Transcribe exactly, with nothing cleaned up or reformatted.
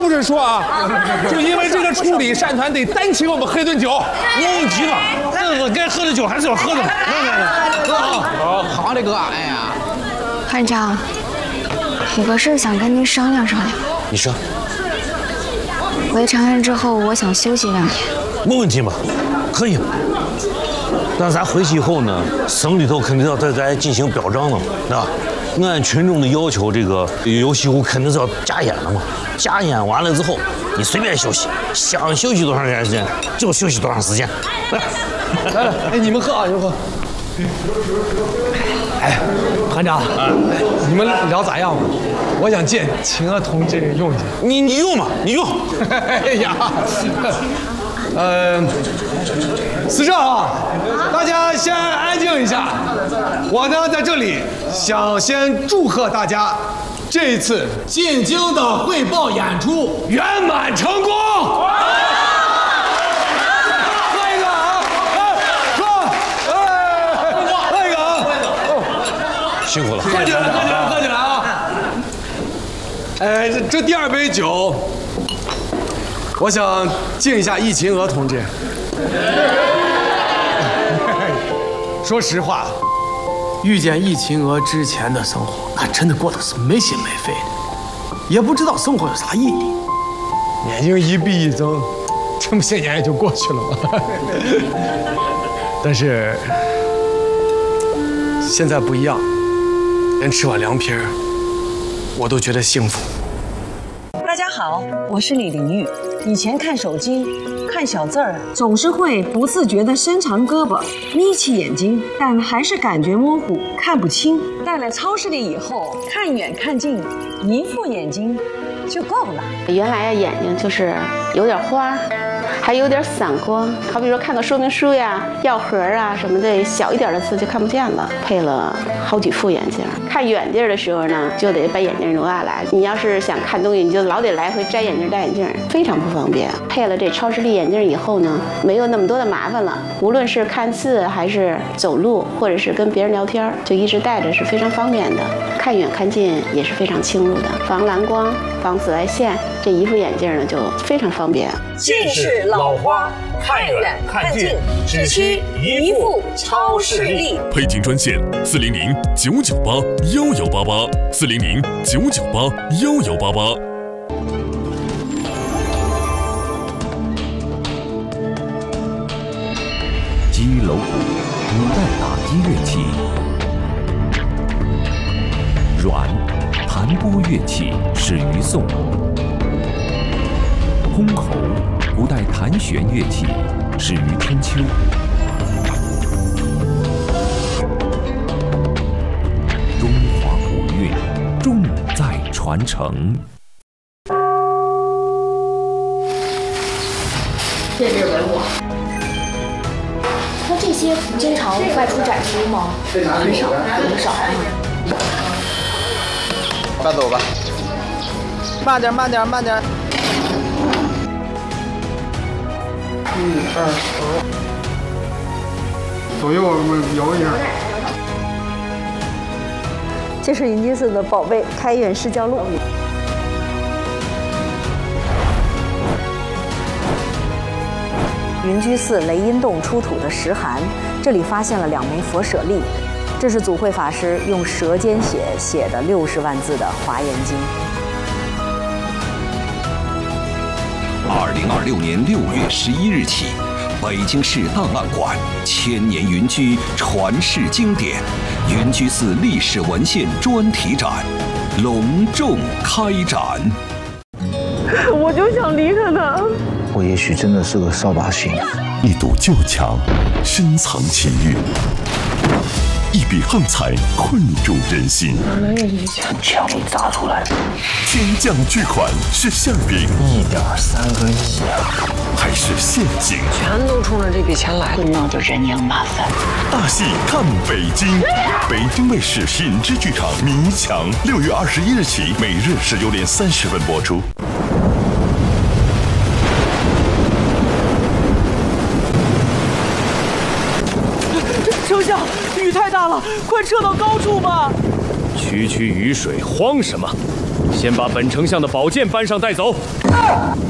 不准说啊！就因为这个处理，单团得单请我们喝顿酒， 没问题了。日子该喝的酒还是要喝的。来来来，哥啊， 好的哥，哎呀， 团长，有个事想跟您商量商量。 你说。 回长安之后，我想休息两天。 没问题嘛，可以。但咱回去以后呢，省里头肯定要对咱进行表彰的嘛，对吧？按群众的要求，这个游戏户肯定是要加演的嘛。加演完了之后，你随便休息，想休息多长时间就休息多长时间。 来来，哎，你们喝啊，你们喝。哎，团长，你们聊咋样嘛？我想见秦娥同志用去。 你你用嘛，你用。 哎呀，呃，是这啊，大家先安静一下。我呢在这里想先祝贺大家，这一次进京的汇报演出圆满成功。喝一个啊！喝！哎，喝一个啊！ 辛苦了， 喝起来，喝起来，喝起来啊！哎，这这第二杯酒，我想敬一下易秦娥同志。说实话，遇见易秦娥之前的生活，那真的过得是没心没肺的，也不知道生活有啥意义。眼睛一闭一睁，这么些年也就过去了嘛。但是现在不一样，连吃碗凉皮儿，我都觉得幸福。 大家好，我是李玲玉。以前看手机、看小字儿，总是会不自觉地伸长胳膊、眯起眼睛，但还是感觉模糊，看不清。到了超市里以后，看远看近，一副眼睛就够了。 原来呀，眼睛就是有点花，还有点散光。好比说看个说明书呀、药盒啊什么的，小一点的字就看不见了。配了好几副眼镜，看远地儿的时候呢，就得把眼镜挪下来。你要是想看东西，你就老得来回摘眼镜、戴眼镜，非常不方便。配了这超视力眼镜以后呢，没有那么多的麻烦了。无论是看字，还是走路，或者是跟别人聊天，就一直戴着是非常方便的。看远看近也是非常清楚的，防蓝光、防紫外线。这一副眼镜呢，就非常方便。 近视老花，看远看近，只需一副超视力。 配镜专线：四零零九九八幺幺八八，四零零九九八幺幺八八。 击楼鼓，古代打击乐器。阮，弹拨乐器，始于宋。箜篌，古代弹弦乐器，始于春秋。中华古韵，重在传承。 这是文物。那这些经常外出展出吗？很少，很少。 慢走吧，慢点，慢点，慢点。一二十，左右我们摇一下。 这是云居寺的宝贝开元释教录。云居寺雷音洞出土的石函，这里发现了两枚佛舍利，这是祖慧法师用舌尖写写的六十万字的华严经。 二零二六年六月十一日起，北京市档案馆千年云居传世经典云居寺历史文献专题展隆重开展。 我就想离开他。 我也许真的是个扫把星。 一堵旧墙，深藏情欲；一笔横财，困住人心。 墙里砸出来的。 天降巨款是馅饼， 一点三个亿啊！ 还是陷阱？ 全都冲着这笔钱来， 那就人仰马翻。 大戏看北京，北京卫视品质剧场《迷墙》，六月二十一日起，每日十九点三十分播出。 丞相，雨太大了，快撤到高处吧！ 区区雨水，慌什么？ 先把本丞相的宝剑搬上带走。